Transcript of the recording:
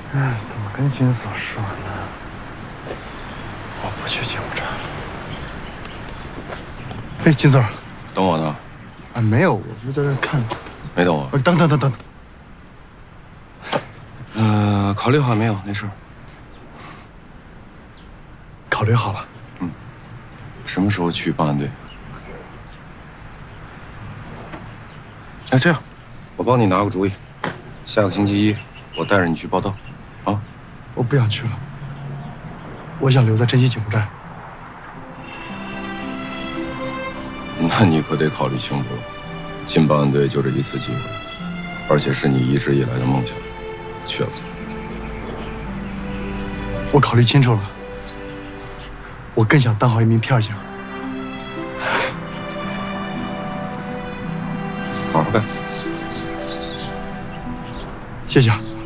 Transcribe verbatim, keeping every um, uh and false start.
哎，怎么跟金锁说呢？我不去警务站了。哎，金锁， 等我呢。 啊，没有，我就在这看。 没等我。 等等等等。 呃，考虑好没有？那事儿。 考虑好了。 嗯。什么时候去办案队？哎，这样，我帮你拿个主意。下个星期一，我带着你去报道。啊？ 我不想去了。我想留在珍稀警务站。 那你可得考虑清楚了，进办案队就这一次机会，而且是你一直以来的梦想，缺了。 我考虑清楚了，我更想当好一名片警。 好好干。 谢谢啊。